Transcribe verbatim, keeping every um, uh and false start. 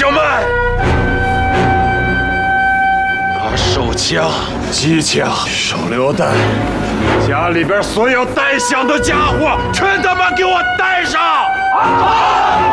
兄们，把手枪、机枪、手榴弹，家里边所有带响的家伙，全他妈给我带上！啊